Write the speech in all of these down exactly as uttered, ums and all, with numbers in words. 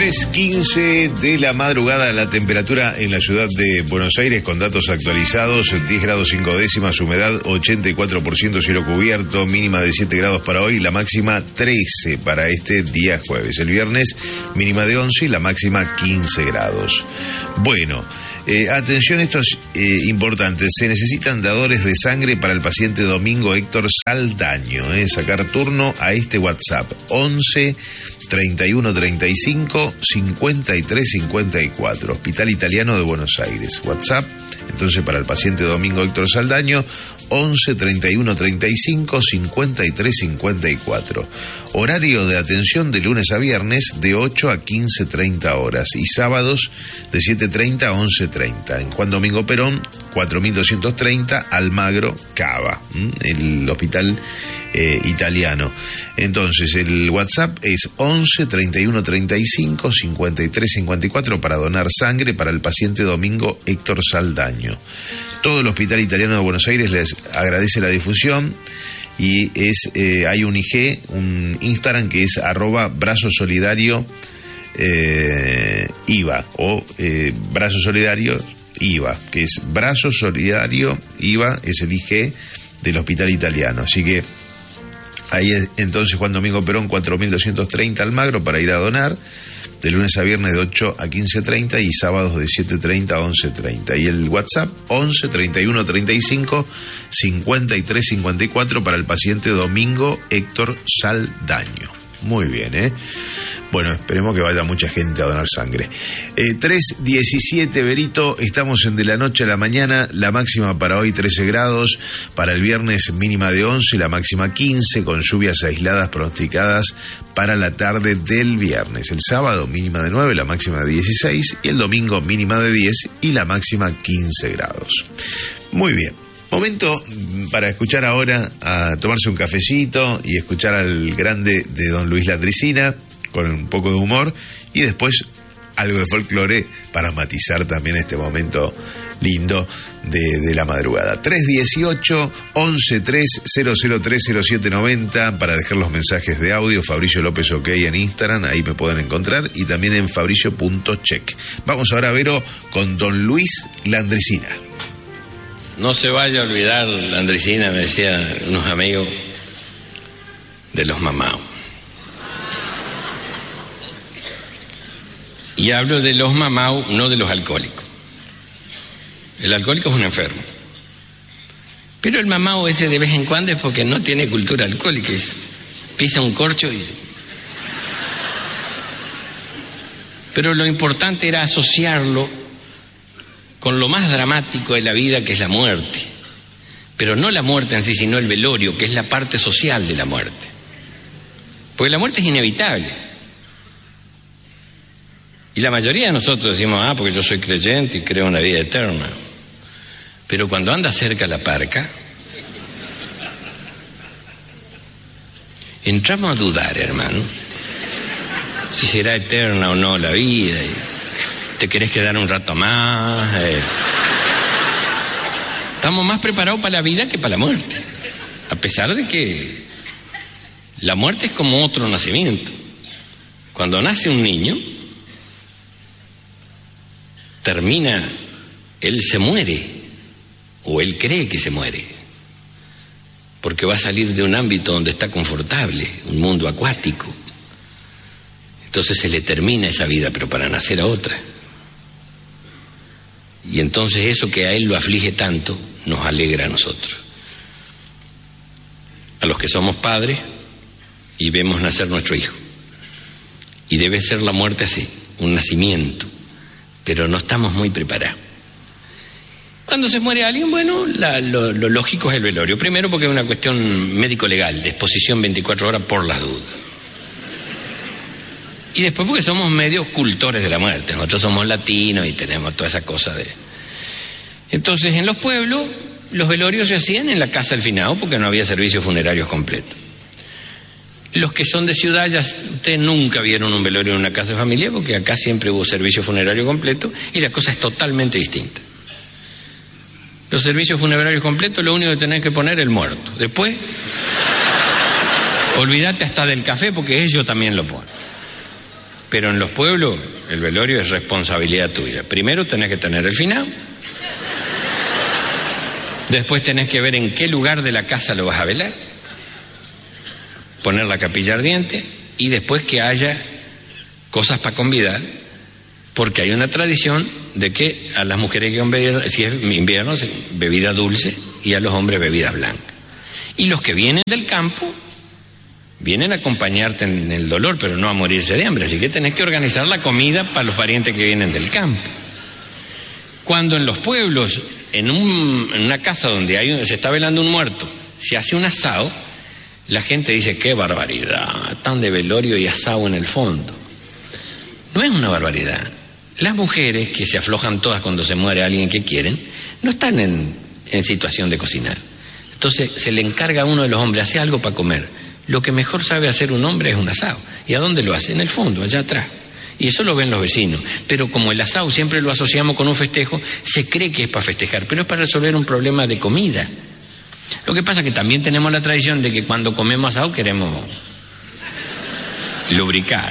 tres quince de la madrugada, la temperatura en la ciudad de Buenos Aires con datos actualizados, diez grados cinco décimas, humedad ochenta y cuatro por ciento, cielo cubierto, mínima de siete grados para hoy, la máxima trece para este día jueves. El viernes mínima de once y la máxima quince grados. Bueno, eh, atención, esto es eh, importante, se necesitan dadores de sangre para el paciente Domingo Héctor Saldaño, eh, sacar turno a este WhatsApp, once treinta y uno treinta y cinco cincuenta y tres cincuenta y cuatro, Hospital Italiano de Buenos Aires. WhatsApp, entonces, para el paciente Domingo Héctor Saldaño, once treinta y uno treinta y cinco cincuenta y tres cincuenta y cuatro. Horario de atención de lunes a viernes de ocho a quince treinta horas y sábados de siete treinta a once treinta. En Juan Domingo Perón, cuatro mil doscientos treinta, Almagro, Cava, el hospital eh, italiano. Entonces, el WhatsApp es once treinta y uno treinta y cinco cincuenta y tres cincuenta y cuatro para donar sangre para el paciente Domingo Héctor Saldaño. Todo el Hospital Italiano de Buenos Aires les agradece la difusión y es eh, hay un I G, un Instagram que es arroba brazo solidario eh, I V A o eh, brazo solidario I V A, que es brazo solidario I V A, es el I G del Hospital Italiano. Así que ahí es, entonces, Juan Domingo Perón, cuatro mil doscientos treinta, Almagro, para ir a donar, de lunes a viernes de ocho a quince treinta y sábados de siete treinta a once treinta. Y el WhatsApp, once treinta y uno treinta y cinco cincuenta y tres cincuenta y cuatro para el paciente Domingo Héctor Saldaño. Muy bien, ¿eh? Bueno, esperemos que vaya mucha gente a donar sangre. Eh, tres diecisiete, Berito, estamos en de la noche a la mañana, la máxima para hoy trece grados, para el viernes mínima de once y la máxima quince, con lluvias aisladas pronosticadas para la tarde del viernes. El sábado mínima de nueve, la máxima de dieciséis, y el domingo mínima de diez y la máxima quince grados. Muy bien. Momento para escuchar ahora, a tomarse un cafecito y escuchar al grande de don Luis Landricina con un poco de humor y después algo de folclore para matizar también este momento lindo de, de la madrugada. tres dieciocho, once tres, cero cero tres, cero siete noventa para dejar los mensajes de audio. Fabricio López OK en Instagram, ahí me pueden encontrar, y también en fabricio punto check. Vamos ahora, Vero, con don Luis Landricina. No se vaya a olvidar, Landricina, me decían unos amigos, de los mamaos. Y hablo de los mamaos, no de los alcohólicos. El alcohólico es un enfermo. Pero el mamao ese de vez en cuando es porque no tiene cultura alcohólica. Es, pisa un corcho y... Pero lo importante era asociarlo con lo más dramático de la vida, que es la muerte. Pero no la muerte en sí, sino el velorio, que es la parte social de la muerte. Porque la muerte es inevitable. Y la mayoría de nosotros decimos, ah, porque yo soy creyente y creo en la vida eterna. Pero cuando anda cerca la parca, entramos a dudar, hermano, si será eterna o no la vida. Y te querés quedar un rato más. Eh. Estamos más preparados para la vida que para la muerte. A pesar de que la muerte es como otro nacimiento. Cuando nace un niño, termina, él se muere, o él cree que se muere, porque va a salir de un ámbito donde está confortable, un mundo acuático. Entonces se le termina esa vida, pero para nacer a otra. Y entonces eso que a él lo aflige tanto, nos alegra a nosotros. A los que somos padres y vemos nacer nuestro hijo. Y debe ser la muerte así, un nacimiento. Pero no estamos muy preparados. Cuando se muere alguien, bueno, la, lo, lo lógico es el velorio. Primero porque es una cuestión médico-legal, de exposición veinticuatro horas por las dudas. Y después porque somos medios cultores de la muerte. Nosotros somos latinos y tenemos toda esa cosa de... Entonces, en los pueblos, los velorios se hacían en la casa del finado porque no había servicios funerarios completos. Los que son de ciudad, ya ustedes nunca vieron un velorio en una casa de familia porque acá siempre hubo servicio funerario completo y la cosa es totalmente distinta. Los servicios funerarios completos, lo único que tenés que poner es el muerto. Después, olvídate hasta del café porque ellos también lo ponen. Pero en los pueblos el velorio es responsabilidad tuya. Primero tenés que tener el finado. Después tenés que ver en qué lugar de la casa lo vas a velar. Poner la capilla ardiente y después que haya cosas para convidar, porque hay una tradición de que a las mujeres que convidar, si es invierno, bebida dulce, y a los hombres bebida blanca. Y los que vienen del campo vienen a acompañarte en el dolor, pero no a morirse de hambre, así que tenés que organizar la comida para los parientes que vienen del campo. Cuando en los pueblos, en, un, en una casa donde hay, se está velando un muerto, se hace un asado, la gente dice, qué barbaridad, tan de velorio y asado en el fondo. No es una barbaridad. Las mujeres, que se aflojan todas cuando se muere alguien que quieren, no están en, en situación de cocinar. Entonces se le encarga a uno de los hombres, hace algo para comer. Lo que mejor sabe hacer un hombre es un asado. ¿Y a dónde lo hace? En el fondo, allá atrás. Y eso lo ven los vecinos. Pero como el asado siempre lo asociamos con un festejo, se cree que es para festejar, pero es para resolver un problema de comida. Lo que pasa es que también tenemos la tradición de que cuando comemos asado queremos lubricar.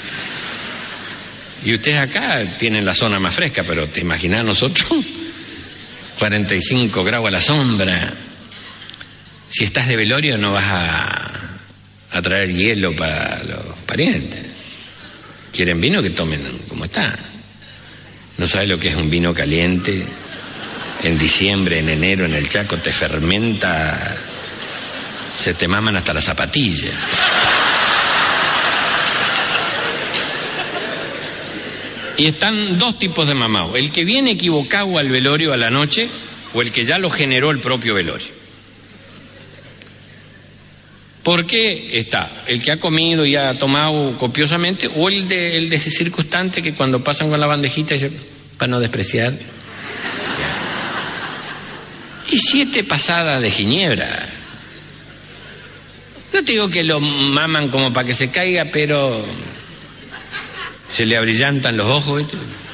Y ustedes acá tienen la zona más fresca, pero te imaginas nosotros, cuarenta y cinco grados a la sombra. Si estás de velorio no vas a, a traer hielo para los parientes. ¿Quieren vino? Que tomen como está. ¿No sabes lo que es un vino caliente? En diciembre, en enero, en el Chaco te fermenta, se te maman hasta las zapatillas. Y están dos tipos de mamao: el que viene equivocado al velorio a la noche o el que ya lo generó el propio velorio. ¿Por qué está? El que ha comido y ha tomado copiosamente, o el de, el de ese circunstante que cuando pasan con la bandejita dice, para no despreciar. Y siete pasadas de ginebra. No te digo que lo maman como para que se caiga, pero se le abrillantan los ojos, ¿viste?